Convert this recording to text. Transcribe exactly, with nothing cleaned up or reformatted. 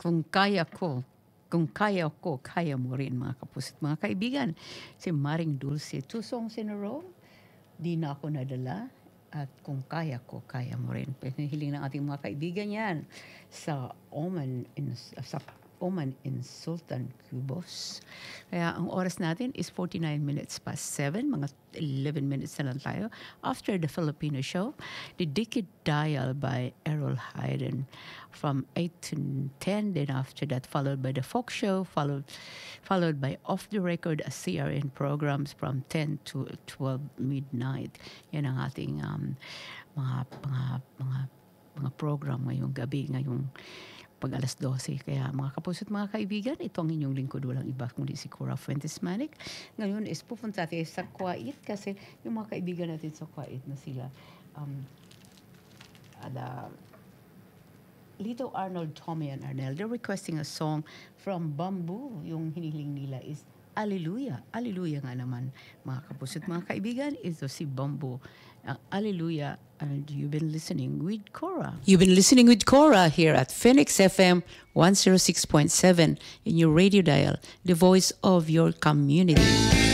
Kung kaya ko, kung kaya ko, kaya mo rin mga kapuso't mga kaibigan. Si Maring Dulce, two songs in a row, di na ako nadala. At kung kaya ko, kaya mo rin. Pinahiling ng ating mga kaibigan yan sa Oman in, sa Oman in Sultan Cubos. Kaya ang oras natin is forty-nine minutes past seven. Mga eleven minutes na lang tayo. After the Filipino show, the Decade Dial by Errol Hayden from eight to ten. Then after that, followed by the Folk Show, followed followed by Off the Record, a C R N programs from ten to twelve midnight. Yan ang ating um, mga, mga, mga, mga program ngayong gabi, ngayong pag alas dose. Kaya mga kapuso't mga kaibigan, ito ang inyong lingkod, walang iba kundi si Cora Fuentes-Manic. Ngayon is pupunta tayo sa Kuwait kasi yung mga kaibigan natin sa Kuwait na sila um, ada Lito Arnold, Tommy and Arnel, they're requesting a song from Bamboo. Yung hiniling nila is Alleluia. Alleluia nga naman, mga kapuso't mga kaibigan. Ito si Bamboo. Uh, Alleluia. And you've been listening with Cora. You've been listening with Cora here at Phoenix F M one oh six point seven in your radio dial, the voice of your community.